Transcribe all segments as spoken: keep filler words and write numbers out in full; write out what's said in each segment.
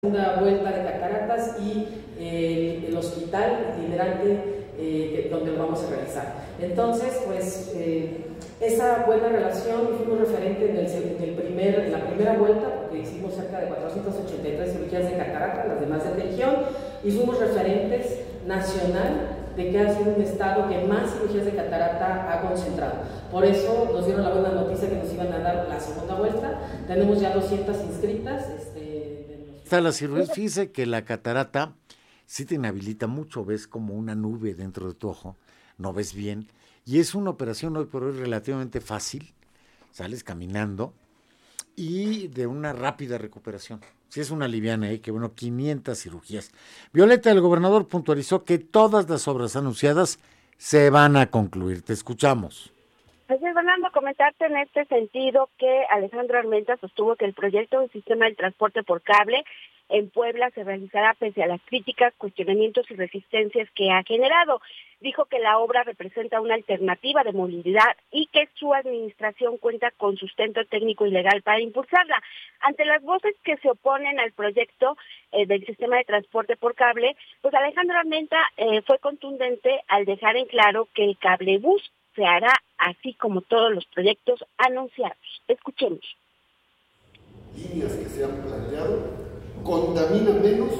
segunda vuelta de cataratas y eh, el hospital itinerante eh, donde lo vamos a realizar. Entonces, pues eh, esa buena relación, y fuimos referentes en, el, en, el primer, en la primera vuelta, porque hicimos cerca de cuatrocientas ochenta y tres cirugías de catarata, las demás de región, y fuimos referentes nacional de que ha sido un estado que más cirugías de catarata ha concentrado. Por eso nos dieron la buena noticia que nos iban a dar la segunda vuelta. Tenemos ya doscientas inscritas. Este, Está la cirugía. Fíjese que la catarata sí te inhabilita mucho, ves como una nube dentro de tu ojo, no ves bien, y es una operación hoy por hoy relativamente fácil, sales caminando y de una rápida recuperación. Si es una liviana, ¿eh? Que bueno, quinientas cirugías. Violeta, el gobernador puntualizó que todas las obras anunciadas se van a concluir. Te escuchamos. Pues Fernando, comentarte en este sentido que Alejandro Armenta sostuvo que el proyecto del sistema del transporte por cable en Puebla se realizará pese a las críticas, cuestionamientos y resistencias que ha generado. Dijo que la obra representa una alternativa de movilidad y que su administración cuenta con sustento técnico y legal para impulsarla. Ante las voces que se oponen al proyecto eh, del sistema de transporte por cable, pues Alejandro Armenta eh, fue contundente al dejar en claro que el cablebús se hará así como todos los proyectos anunciados. Escuchemos. Líneas que se han planteado contaminan menos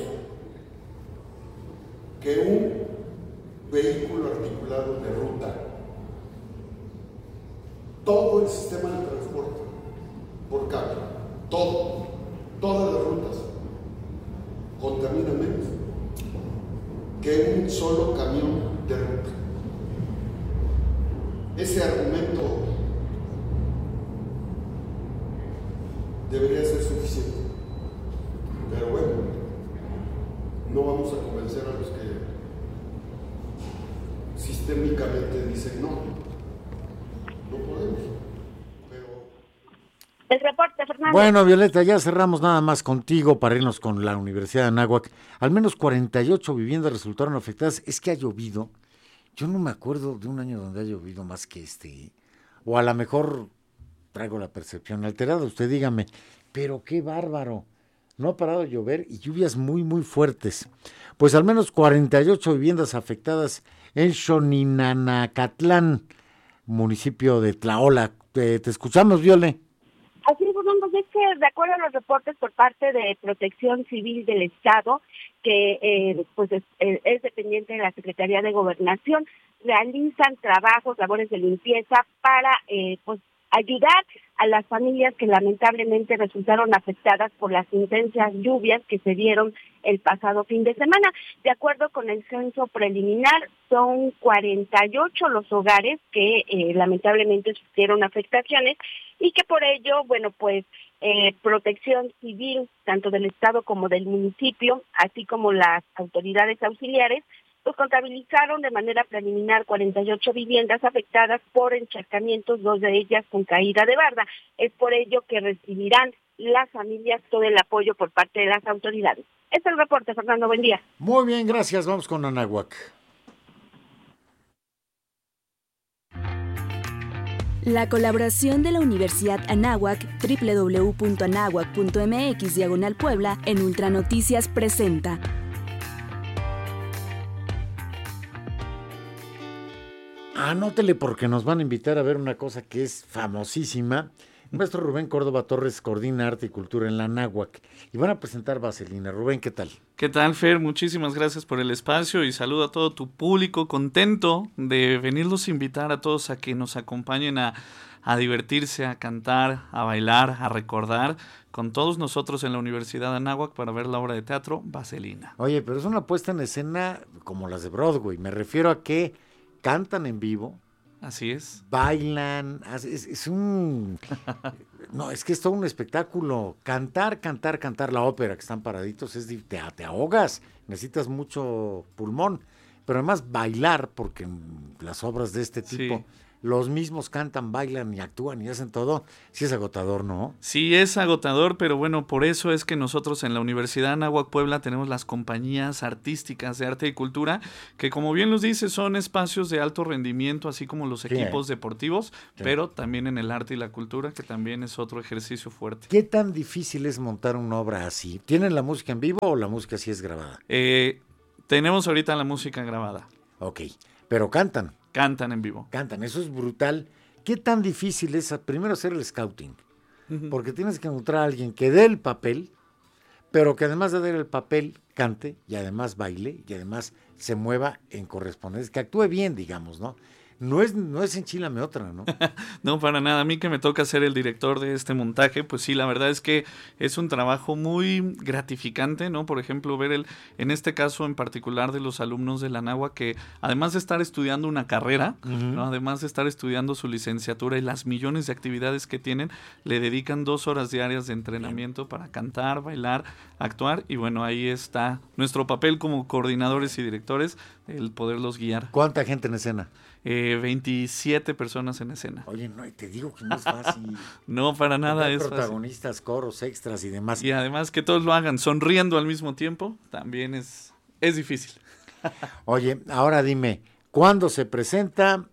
que un vehículo articulado de ruta. Todo el sistema de transporte por cable, todo, todas las rutas, contamina menos que un solo camión de ruta. Ese argumento debería ser suficiente, pero bueno, no vamos a convencer a los que sistémicamente dicen no, no podemos, pero... El reporte, Fernando. Bueno, Violeta, ya cerramos nada más contigo para irnos con la Universidad de Anáhuac. Al menos cuarenta y ocho viviendas resultaron afectadas. Es que ha llovido. Yo no me acuerdo de un año donde ha llovido más que este, o a lo mejor traigo la percepción alterada, usted dígame, pero qué bárbaro, no ha parado de llover y lluvias muy, muy fuertes. Pues al menos cuarenta y ocho viviendas afectadas en Xoninanacatlán, municipio de Tlaola. Te, te escuchamos, Viole. Así es, Fernando, es que de acuerdo a los reportes por parte de Protección Civil del Estado, que eh, pues es, es dependiente de la Secretaría de Gobernación, realizan trabajos, labores de limpieza para eh, pues ayudar a las familias que lamentablemente resultaron afectadas por las intensas lluvias que se dieron el pasado fin de semana. De acuerdo con el censo preliminar, son cuarenta y ocho los hogares que eh, lamentablemente sufrieron afectaciones y que por ello, bueno, pues eh, Protección Civil, tanto del Estado como del municipio, así como las autoridades auxiliares, pues contabilizaron de manera preliminar cuarenta y ocho viviendas afectadas por encharcamientos, dos de ellas con caída de barda. Es por ello que recibirán las familias todo el apoyo por parte de las autoridades. Este es el reporte, Fernando, buen día. Muy bien, gracias, vamos con Anáhuac. La colaboración de la Universidad Anáhuac, doble u doble u doble u punto anáhuac punto m x diagonal Puebla, en Ultranoticias presenta. Anótele porque nos van a invitar a ver una cosa que es famosísima. Nuestro Rubén Córdoba Torres coordina arte y cultura en la Anáhuac y van a presentar Vaselina. Rubén, ¿qué tal? ¿Qué tal, Fer? Muchísimas gracias por el espacio y saludo a todo tu público. Contento de venirlos a invitar a todos a que nos acompañen a, a divertirse, a cantar, a bailar, a recordar con todos nosotros en la Universidad de Anáhuac para ver la obra de teatro Vaselina. Oye, pero es una puesta en escena como las de Broadway. Me refiero a que cantan en vivo. Así es. Bailan, es, es un... No, es que es todo un espectáculo. Cantar, cantar, cantar la ópera, que están paraditos, es te, te ahogas, necesitas mucho pulmón. Pero además bailar, porque las obras de este tipo, sí, los mismos cantan, bailan y actúan y hacen todo, sí es agotador, ¿no? Sí, es agotador, pero bueno, por eso es que nosotros en la Universidad Anáhuac Puebla tenemos las compañías artísticas de arte y cultura, que como bien los dice, son espacios de alto rendimiento, así como los equipos sí. deportivos, sí. pero también en el arte y la cultura, que también es otro ejercicio fuerte. ¿Qué tan difícil es montar una obra así? ¿Tienen la música en vivo o la música sí es grabada? Eh, tenemos ahorita la música grabada. Ok, pero cantan. Cantan en vivo. Cantan, eso es brutal. ¿Qué tan difícil es primero hacer el scouting? Uh-huh. Porque tienes que encontrar a alguien que dé el papel, pero que además de dar el papel, cante y además baile y además se mueva en correspondencia, que actúe bien, digamos, ¿no? No es, no es enchilame otra, ¿no? No, para nada. A mí que me toca ser el director de este montaje, pues sí, la verdad es que es un trabajo muy gratificante, ¿no? Por ejemplo, ver el, en este caso en particular de los alumnos de la Anáhuac, que además de estar estudiando una carrera, uh-huh. ¿no? Además de estar estudiando su licenciatura y las millones de actividades que tienen, le dedican dos horas diarias de entrenamiento para cantar, bailar, actuar, y bueno, ahí está nuestro papel como coordinadores y directores, el poderlos guiar. ¿Cuánta gente en escena? Eh, veintisiete personas en escena. Oye, no, te digo que no es fácil. No, para nada es protagonistas, fácil. Coros, extras y demás. Y además que todos lo hagan sonriendo al mismo tiempo, también es, es difícil. Oye, ahora dime, ¿cuándo se presenta?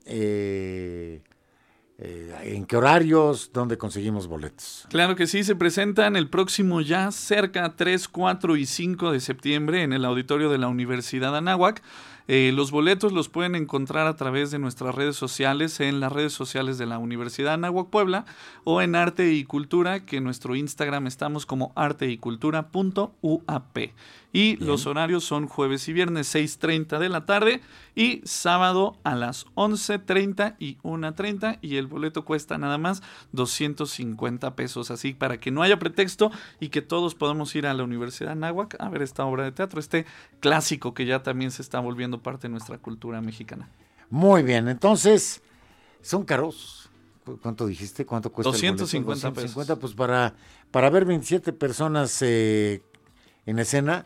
Eh, eh, ¿En qué horarios? ¿Dónde conseguimos boletos? Claro que sí, se presentan el próximo ya cerca tres, cuatro y cinco de septiembre en el auditorio de la Universidad Anáhuac. Eh, los boletos los pueden encontrar a través de nuestras redes sociales, en las redes sociales de la Universidad Anáhuac Puebla o en Arte y Cultura, que en nuestro Instagram estamos como arte y cultura punto u a p. Y Bien. Los horarios son jueves y viernes seis treinta de la tarde y sábado a las once treinta y una treinta, y el boleto cuesta nada más doscientos cincuenta pesos, así para que no haya pretexto y que todos podamos ir a la Universidad Anáhuac a ver esta obra de teatro, este clásico que ya también se está volviendo parte de nuestra cultura mexicana. Muy bien, entonces, son caros. ¿Cuánto dijiste? ¿Cuánto cuesta doscientos cincuenta el boleto? pesos. doscientos cincuenta, pues para, para ver veintisiete personas eh, en escena,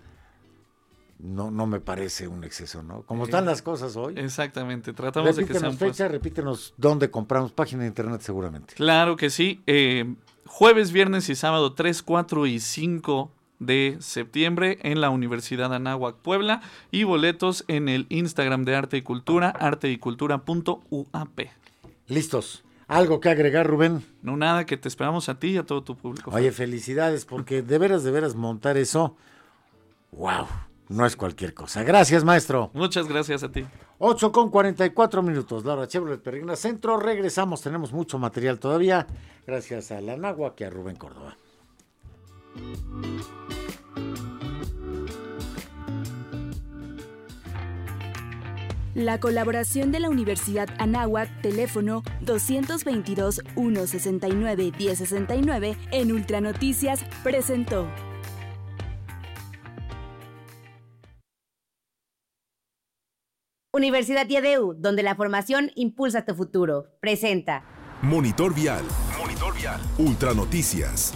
no, no me parece un exceso, ¿no? Como están las cosas hoy. Exactamente, tratamos de que sean... Repítenos fecha, pues... repítenos dónde compramos, página de internet seguramente. Claro que sí, eh, jueves, viernes y sábado tres, cuatro y cinco de septiembre en la Universidad Anáhuac Puebla, y boletos en el Instagram de Arte y Cultura, arte y cultura punto u a p. Listos. ¿Algo que agregar, Rubén? No, nada, que te esperamos a ti y a todo tu público. Oye, felicidades, porque de veras, de veras montar eso, wow, no es cualquier cosa. Gracias, maestro. Muchas gracias a ti. ocho con cuarenta y cuatro minutos, Laura Chevrolet Peregrina Centro. Regresamos, tenemos mucho material todavía, gracias a la Anáhuac y a Rubén Córdoba. La colaboración de la Universidad Anáhuac, teléfono dos veintidós, ciento sesenta y nueve, diez sesenta y nueve, en Ultranoticias, presentó. Universidad I A D U, donde la formación impulsa tu futuro, presenta. Monitor Vial. Monitor Vial. Ultranoticias.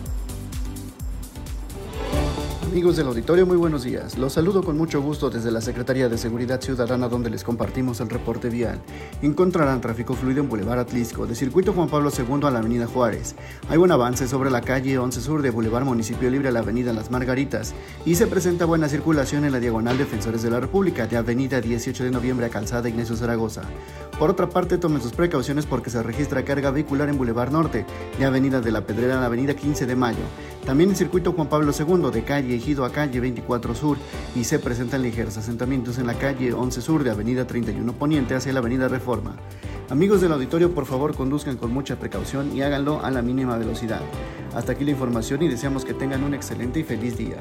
Amigos del auditorio, muy buenos días. Los saludo con mucho gusto desde la Secretaría de Seguridad Ciudadana, donde les compartimos el reporte vial. Encontrarán tráfico fluido en Boulevard Atlisco, de Circuito Juan Pablo segundo a la Avenida Juárez. Hay buen avance sobre la calle once Sur de Boulevard Municipio Libre a la Avenida Las Margaritas, y se presenta buena circulación en la diagonal Defensores de la República, de Avenida dieciocho de noviembre a Calzada Ignacio Zaragoza. Por otra parte, tomen sus precauciones porque se registra carga vehicular en Boulevard Norte, de Avenida de la Pedrera a la Avenida quince de mayo. También en Circuito Juan Pablo segundo, de calle Ejido a calle veinticuatro Sur, y se presentan ligeros asentamientos en la calle once Sur de Avenida treinta y uno Poniente hacia la Avenida Reforma. Amigos del auditorio, por favor conduzcan con mucha precaución y háganlo a la mínima velocidad. Hasta aquí la información y deseamos que tengan un excelente y feliz día.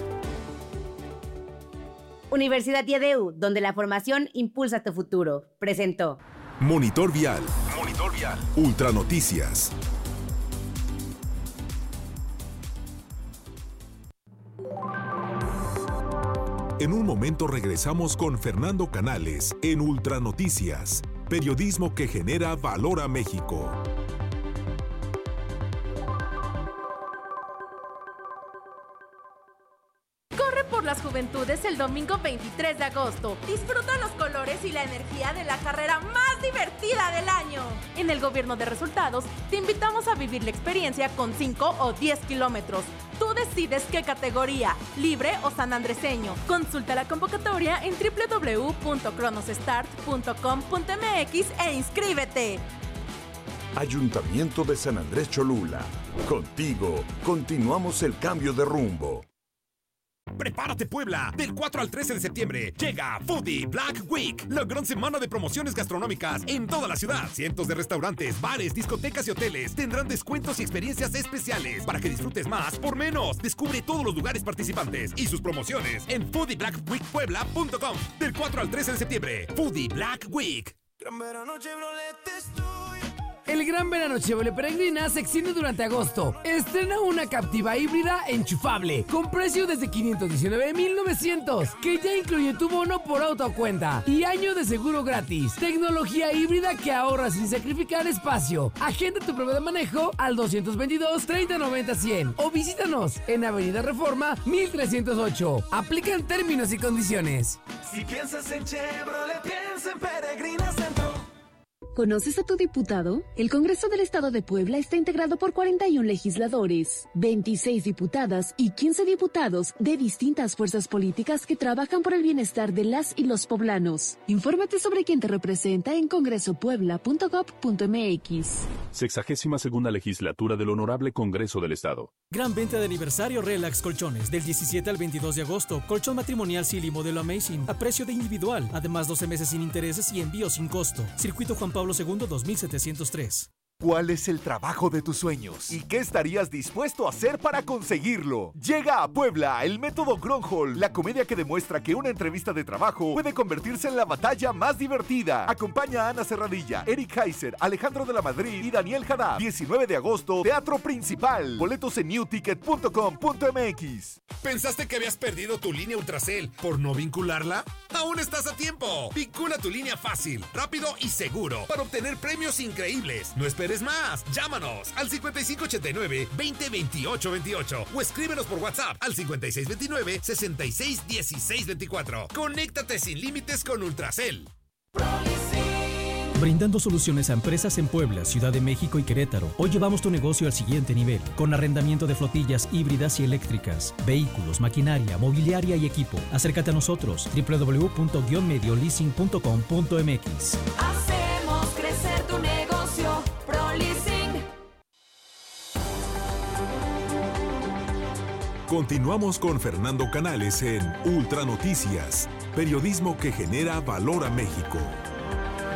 Universidad I A D U, donde la formación impulsa tu futuro, presentó. Monitor Vial. Monitor Vial. Ultranoticias. En un momento regresamos con Fernando Canales en Ultranoticias, periodismo que genera valor a México. por las juventudes el domingo veintitrés de agosto. Disfruta los colores y la energía de la carrera más divertida del año. En el Gobierno de Resultados te invitamos a vivir la experiencia con cinco o diez kilómetros. Tú decides qué categoría, libre o sanandreseño. Consulta la convocatoria en w w w punto cronosstart punto com punto m x e inscríbete. Ayuntamiento de San Andrés Cholula. Contigo, continuamos el cambio de rumbo. ¡Prepárate, Puebla! Del cuatro al trece de septiembre llega Foodie Black Week, la gran semana de promociones gastronómicas en toda la ciudad. Cientos de restaurantes, bares, discotecas y hoteles tendrán descuentos y experiencias especiales para que disfrutes más por menos. Descubre todos los lugares participantes y sus promociones en foodie black week puebla punto com. Del cuatro al trece de septiembre, Foodie Black Week. Gran verano Chevrolet te estoy. El Gran Verano Chevrolet Peregrina se extiende durante agosto. Estrena una Captiva híbrida enchufable con precio desde quinientos diecinueve mil novecientos, que ya incluye tu bono por auto a cuenta y año de seguro gratis. Tecnología híbrida que ahorra sin sacrificar espacio. Agenda tu prueba de manejo al doscientos veintidós, treinta noventa, cien o visítanos en Avenida Reforma mil trescientos ocho. Aplican términos y condiciones. Si piensas en Chevrolet, piensa en Peregrina Centro. ¿Conoces a tu diputado? El Congreso del Estado de Puebla está integrado por cuarenta y un legisladores, veintiséis diputadas y quince diputados de distintas fuerzas políticas que trabajan por el bienestar de las y los poblanos. Infórmate sobre quién te representa en congreso puebla punto gob punto m x. Sexagésima segunda legislatura del Honorable Congreso del Estado. Gran venta de aniversario Relax Colchones del diecisiete al veintidós de agosto. Colchón matrimonial Silly modelo Amazing a precio de individual. Además doce meses sin intereses y envío sin costo. Circuito Juan Pablo segundo dos mil setecientos tres. ¿Cuál es el trabajo de tus sueños? ¿Y qué estarías dispuesto a hacer para conseguirlo? Llega a Puebla el método Gronholm, la comedia que demuestra que una entrevista de trabajo puede convertirse en la batalla más divertida. Acompaña a Ana Serradilla, Eric Heiser, Alejandro de la Madrid y Daniel Haddad. diecinueve de agosto, Teatro Principal. Boletos en new ticket punto com punto m x. ¿Pensaste que habías perdido tu línea Ultracel por no vincularla? ¡Aún estás a tiempo! Vincula tu línea fácil, rápido y seguro para obtener premios increíbles. No esperes más. Llámanos al cincuenta y cinco ochenta y nueve, veinte veintiocho veintiocho o escríbenos por WhatsApp al cincuenta y seis veintinueve, sesenta y seis dieciséis veinticuatro. Conéctate sin límites con Ultracel. Brindando soluciones a empresas en Puebla, Ciudad de México y Querétaro. Hoy llevamos tu negocio al siguiente nivel, con arrendamiento de flotillas híbridas y eléctricas, vehículos, maquinaria, mobiliaria y equipo. Acércate a nosotros, w w w punto medio leasing punto com punto m x. Hacemos crecer tu negocio, ProLeasing. Continuamos con Fernando Canales en Ultra Noticias, periodismo que genera valor a México.